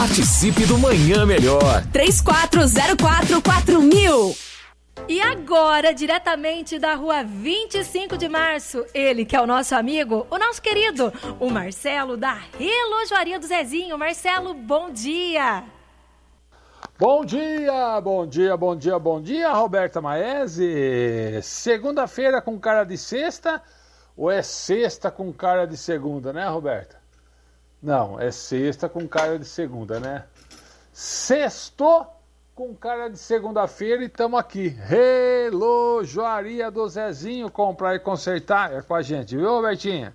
Participe do Manhã Melhor. 34044000. E agora, diretamente da rua 25 de março, ele que é o nosso amigo, o nosso querido, o Marcelo da Relojoaria do Zezinho. Marcelo, bom dia! Bom dia, bom dia, bom dia, bom dia, Roberta Maese. Segunda-feira com cara de sexta ou é sexta com cara de segunda, né, Roberta? Não, é sexta com cara de segunda, né? Sextou com cara de segunda-feira e estamos aqui. Relojoaria do Zezinho, comprar e consertar. É com a gente, viu, Robertinha?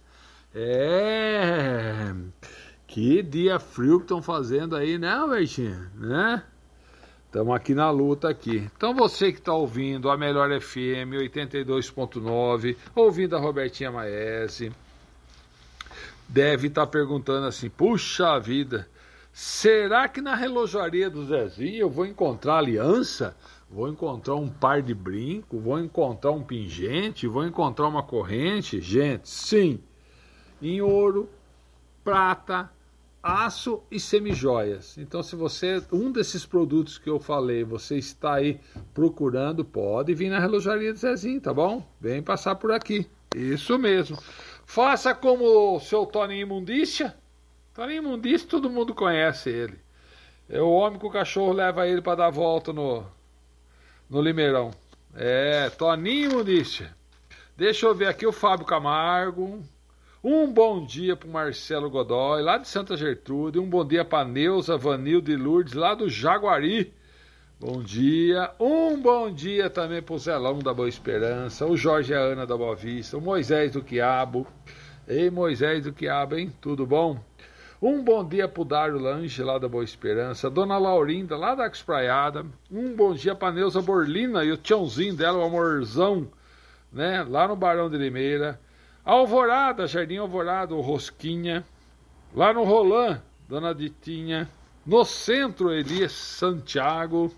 Que dia frio que estão fazendo aí, né, Robertinha? Né? Estamos aqui na luta aqui. Então você que está ouvindo a Melhor FM 82.9, ouvindo a Robertinha Maese, deve estar perguntando assim, puxa vida, será que na relojoaria do Zezinho eu vou encontrar aliança? Vou encontrar um par de brinco? Vou encontrar um pingente? Vou encontrar uma corrente? Gente, sim, em ouro, prata, aço e semijoias. Então, se você, um desses produtos que eu falei, você está aí procurando, pode vir na relojoaria do Zezinho, tá bom? Vem passar por aqui. Isso mesmo. Faça como o seu Toninho Imundícia. Toninho Imundícia, todo mundo conhece ele. É o homem que o cachorro leva ele para dar volta no Limeirão. Toninho Imundícia. Deixa eu ver aqui o Fábio Camargo. Um bom dia para o Marcelo Godoy, lá de Santa Gertrude. Um bom dia para a Neuza, Vanildo e Lourdes, lá do Jaguari. Bom dia. Um bom dia também para o Zelão da Boa Esperança, o Jorge e a Ana da Boa Vista, o Moisés do Quiabo. Ei, Moisés do Quiabo, hein? Tudo bom? Um bom dia para o Dário Lange, lá da Boa Esperança, Dona Laurinda, lá da Espraiada. Um bom dia para a Neuza Borlina e o tchãozinho dela, o amorzão, né? Lá no Barão de Limeira. Alvorada, Jardim Alvorada, o Rosquinha. Lá no Roland, Dona Ditinha. No centro, Elias Santiago.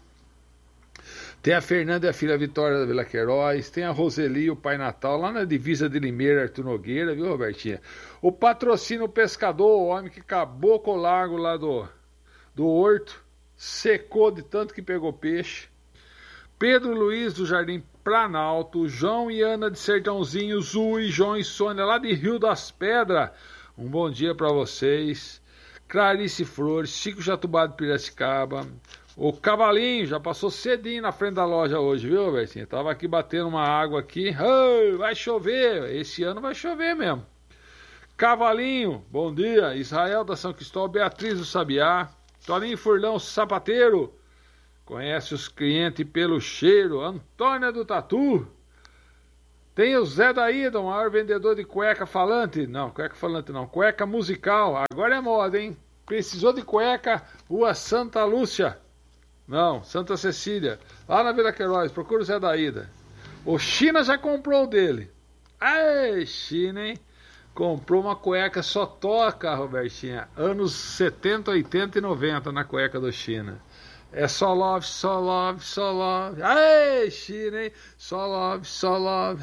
Tem a Fernanda e a filha Vitória da Vila Queiroz. Tem a Roseli e o Pai Natal. Lá na divisa de Limeira, Arthur Nogueira, viu, Robertinha? O Patrocínio Pescador, o homem que acabou com o lago lá do Horto. Secou de tanto que pegou peixe. Pedro Luiz do Jardim Planalto, João e Ana de Sertãozinho, Zui, João e Sônia lá de Rio das Pedras. Um bom dia para vocês. Clarice Flores, Chico Jatubá de Piracicaba. O Cavalinho já passou cedinho na frente da loja hoje, viu, Bertinho? Tava aqui batendo uma água aqui. Vai chover, esse ano vai chover mesmo. Cavalinho, bom dia. Israel da São Cristóvão, Beatriz do Sabiá. Toninho Furlão, sapateiro. Conhece os clientes pelo cheiro. Antônia do Tatu. Tem o Zé da Ida, o maior vendedor de cueca falante. Não, cueca falante não. Cueca musical. Agora é moda, hein? Precisou de cueca, Rua Santa Lúcia. Não, Santa Cecília. Lá na Vila Queiroz. Procura o Zé da Ida. O China já comprou o dele. Ai, China, hein? Comprou uma cueca só toca, Robertinha. Anos 70, 80 e 90 na cueca do China. É só love, só love, só love. Aê, China, hein? Só love, só love.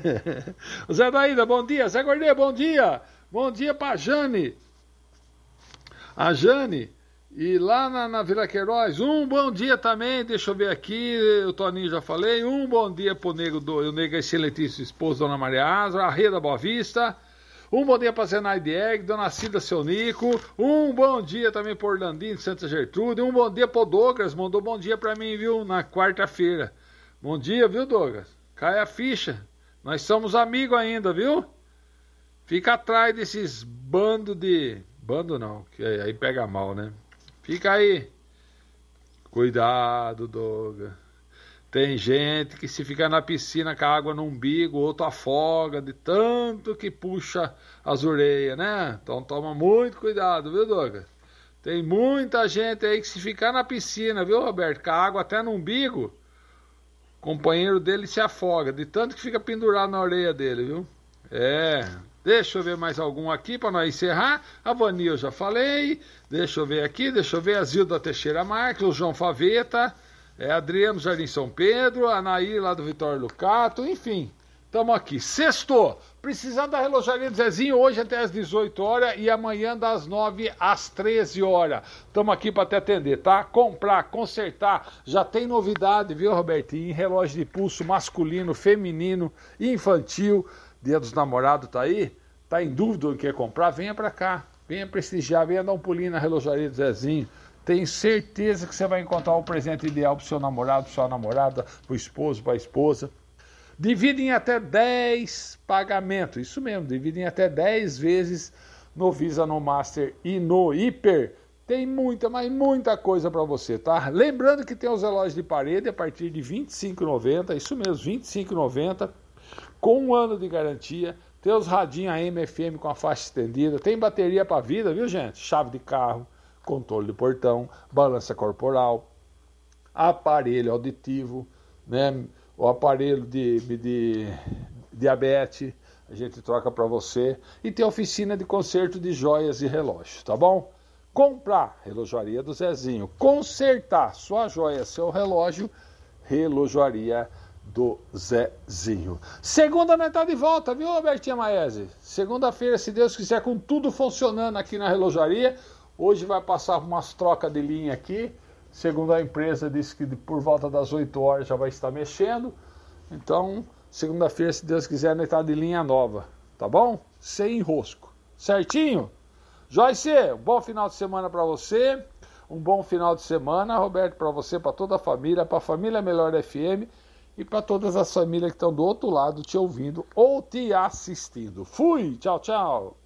Zé Daída, bom dia. Zé Gordê, bom dia. Bom dia pra Jane. A Jane. E lá na Vila Queiroz, um bom dia também. Deixa eu ver aqui, o Toninho já falei. Um bom dia pro o nego excelentíssimo esposo, Dona Maria Asa, a Rê da Boa Vista. Um bom dia para Zenaide Egg, Dona Cida Seu Nico. Um bom dia também para Orlandinho de Santa Gertrude. Um bom dia para o Douglas, mandou bom dia para mim, viu, na quarta-feira. Bom dia, viu, Douglas? Cai a ficha. Nós somos amigos ainda, viu? Fica atrás desses bandos de... Bando não, que aí pega mal, né? Fica aí. Cuidado, Douglas. Tem gente que se fica na piscina com a água no umbigo, outro afoga de tanto que puxa as orelhas, né? Então toma muito cuidado, viu, Douglas? Tem muita gente aí que se ficar na piscina, viu, Roberto? Com a água até no umbigo, o companheiro dele se afoga, de tanto que fica pendurado na orelha dele, viu? Deixa eu ver mais algum aqui para nós encerrar. A Vani eu já falei. Deixa eu ver aqui, a Zilda Teixeira Marques, o João Faveta... Adriano Jardim São Pedro, a Nair lá do Vitório Lucato, enfim, Estamos aqui. Sextou. Precisando da relojaria do Zezinho, hoje até às 18 horas e amanhã das 9 às 13 horas. Estamos aqui para te atender, tá? Comprar, consertar. Já tem novidade, viu, Robertinho? Relógio de pulso masculino, feminino, infantil. Dia dos Namorados tá aí? Tá em dúvida do que quer comprar? Venha para cá. Venha prestigiar, venha dar um pulinho na relojaria do Zezinho. Tenho certeza que você vai encontrar o presente ideal para o seu namorado, para sua namorada, para o esposo, para a esposa. Dividem em até 10 pagamentos, isso mesmo, dividem em até 10 vezes no Visa, no Master e no Hiper. Tem muita, mas muita coisa para você, tá? Lembrando que tem os relógios de parede a partir de R$ 25,90, isso mesmo, R$ 25,90, com 1 ano de garantia. Tem os radinhos AM, FM com a faixa estendida, tem bateria para vida, viu, gente? Chave de carro, controle de portão, balança corporal, aparelho auditivo, né? O aparelho de diabetes, a gente troca para você. E tem oficina de conserto de joias e relógios, tá bom? Comprar, relojaria do Zezinho. Consertar sua joia, seu relógio, relojaria do Zezinho. Segunda metade de volta, viu, Robertinha Maese? Segunda-feira, se Deus quiser, com tudo funcionando aqui na relojaria. Hoje vai passar umas trocas de linha aqui. Segundo a empresa, disse que por volta das 8 horas já vai estar mexendo. Então, segunda-feira, se Deus quiser, nós está de linha nova. Tá bom? Sem enrosco. Certinho? Joyce, um bom final de semana para você. Um bom final de semana, Roberto, para você, para toda a família, para a família Melhor FM e para todas as famílias que estão do outro lado te ouvindo ou te assistindo. Fui! Tchau, tchau!